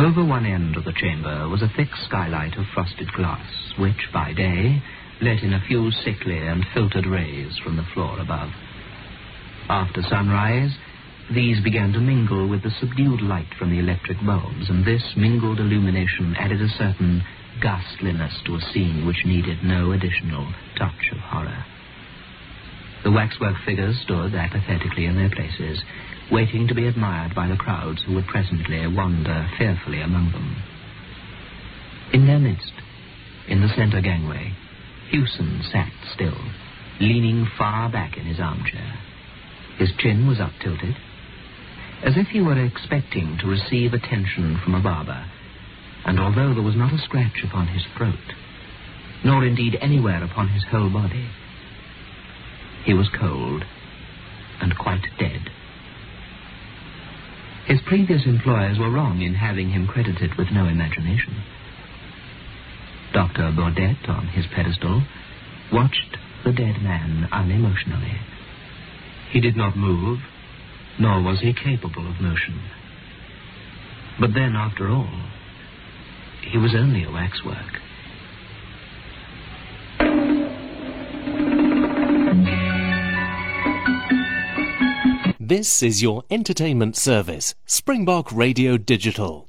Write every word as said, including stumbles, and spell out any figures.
Over one end of the chamber was a thick skylight of frosted glass, which, by day, let in a few sickly and filtered rays from the floor above. After sunrise, these began to mingle with the subdued light from the electric bulbs, and this mingled illumination added a certain ghastliness to a scene which needed no additional touch of horror. The waxwork figures stood apathetically in their places, waiting to be admired by the crowds who would presently wander fearfully among them. In their midst, in the centre gangway, Hewson sat still, leaning far back in his armchair. His chin was up-tilted, as if he were expecting to receive attention from a barber, and although there was not a scratch upon his throat, nor indeed anywhere upon his whole body, he was cold and quite dead. His previous employers were wrong in having him credited with no imagination. Doctor Baudet, on his pedestal, watched the dead man unemotionally. He did not move, nor was he capable of motion. But then, after all, he was only a waxwork. This is your entertainment service, Springbok Radio Digital.